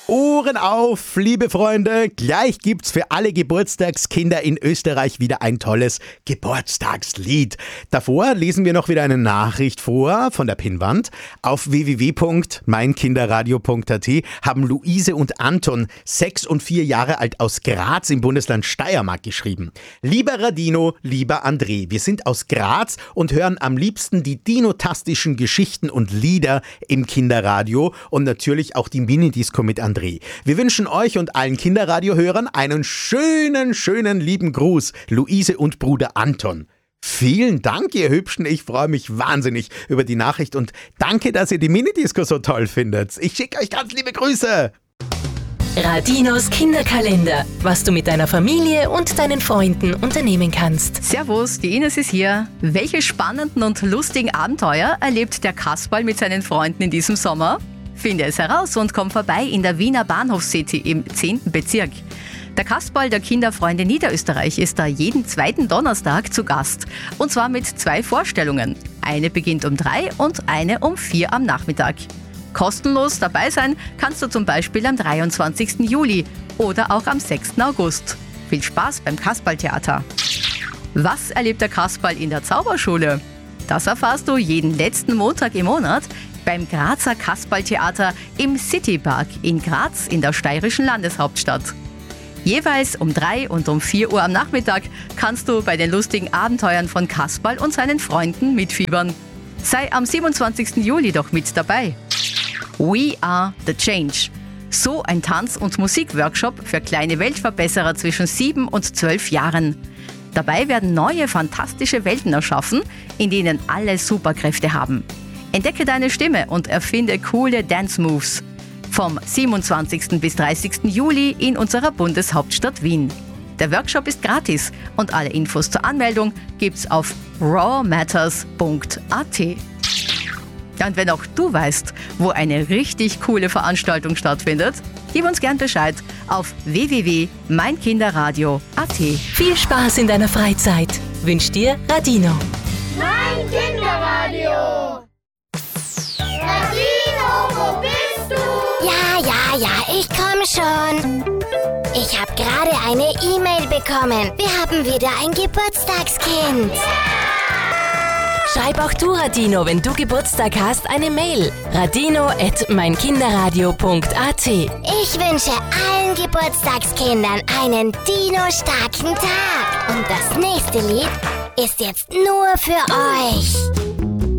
Ohren auf, liebe Freunde, gleich gibt's für alle Geburtstagskinder in Österreich wieder ein tolles Geburtstagslied. Davor lesen wir noch wieder eine Nachricht vor von der Pinnwand. Auf www.meinkinderradio.at haben Luise und Anton, 6 und 4 Jahre alt, aus Graz im Bundesland Steiermark geschrieben. Lieber Radino, lieber André, wir sind aus Graz und hören am liebsten die dinotastischen Geschichten und Lieder im Kinderradio und natürlich auch die Minidisco mit André. Wir wünschen euch und allen Kinderradiohörern einen schönen, lieben Gruß, Luise und Bruder Anton. Vielen Dank, ihr Hübschen. Ich freue mich wahnsinnig über die Nachricht und danke, dass ihr die Minidisco so toll findet. Ich schicke euch ganz liebe Grüße. Radinos Kinderkalender. Was du mit deiner Familie und deinen Freunden unternehmen kannst. Servus, die Ines ist hier. Welche spannenden und lustigen Abenteuer erlebt der Kasperl mit seinen Freunden in diesem Sommer? Finde es heraus und komm vorbei in der Wiener Bahnhofscity im 10. Bezirk. Der Kasperl der Kinderfreunde Niederösterreich ist da jeden zweiten Donnerstag zu Gast. Und zwar mit 2 Vorstellungen. Eine beginnt um 3 und eine um 4 am Nachmittag. Kostenlos dabei sein kannst du zum Beispiel am 23. Juli oder auch am 6. August. Viel Spaß beim Kasperltheater. Was erlebt der Kasperl in der Zauberschule? Das erfährst du jeden letzten Montag im Monat beim Grazer Kasperltheater im Citypark in Graz in der steirischen Landeshauptstadt. Jeweils um 3 und um 4 Uhr am Nachmittag kannst du bei den lustigen Abenteuern von Kasperl und seinen Freunden mitfiebern. Sei am 27. Juli doch mit dabei. We are the Change. So ein Tanz- und Musikworkshop für kleine Weltverbesserer zwischen 7 und 12 Jahren. Dabei werden neue, fantastische Welten erschaffen, in denen alle Superkräfte haben. Entdecke deine Stimme und erfinde coole Dance-Moves. Vom 27. bis 30. Juli in unserer Bundeshauptstadt Wien. Der Workshop ist gratis und alle Infos zur Anmeldung gibt's auf rawmatters.at. Und wenn auch du weißt, wo eine richtig coole Veranstaltung stattfindet, gib uns gern Bescheid auf www.meinkinderradio.at. Viel Spaß in deiner Freizeit. Wünscht dir Radino. Mein Kinderradio. Radino, wo bist du? Ja, ich komm schon. Ich habe gerade eine E-Mail bekommen. Wir haben wieder ein Geburtstagskind. Schreib auch du Radino, wenn du Geburtstag hast, eine Mail. radino@meinkinderradio.at. Ich wünsche allen Geburtstagskindern einen Dino-starken Tag. Und das nächste Lied ist jetzt nur für euch.